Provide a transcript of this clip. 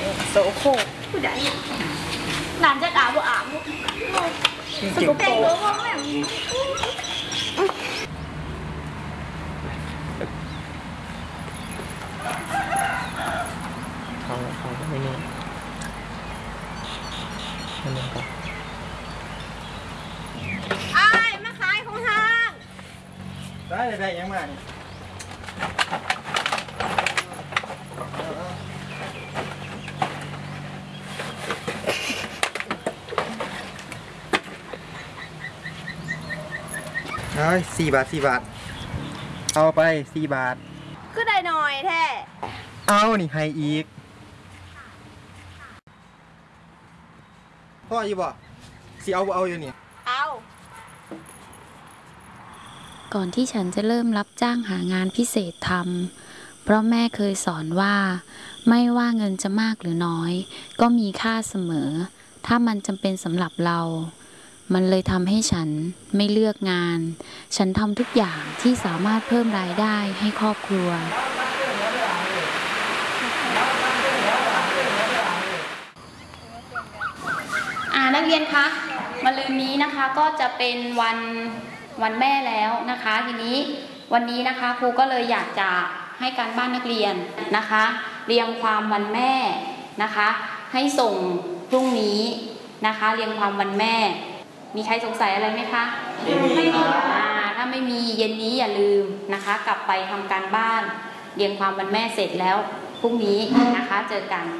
โซโคผู้ใดหลานจะอาบบ่อาบสกปรกมากเลยของไม่นี่อันนึงก่อนอ้ายมาขายของห้างได้ยังมาเนี่ยเอ้ย4 บาทเอาไป4 บาทก็ได้หน่อยแท้เอานี่ให้อีกพ่ออยู่บ่สิเอาอยู่นี่เอาก่อนที่ฉันจะเริ่มรับจ้างหางานพิเศษทำเพราะแม่เคยสอนว่าไม่ว่าเงินจะมากหรือน้อยก็มีค่าเสมอถ้ามันจำเป็นสำหรับเรามันเลยทำให้ฉันไม่เลือกงานฉันทำทุกอย่างที่สามารถเพิ่มรายได้ให้ครอบครัวนักเรียนคะมะรืนนี้นะคะก็จะเป็นวันแม่แล้วนะคะทีนี้วันนี้นะคะครูก็เลยอยากจะให้การบ้านนักเรียนนะคะเรียงความวันแม่นะคะให้ส่งพรุ่งนี้นะคะเรียงความวันแม่มีใครสงสัยอะไรไหมคะไม่มีถ้าไม่มีเย็นนี้อย่าลืมนะคะกลับไปทำการบ้านเรียงความวันแม่เสร็จแล้วพรุ่งนี้นะคะเจอกัน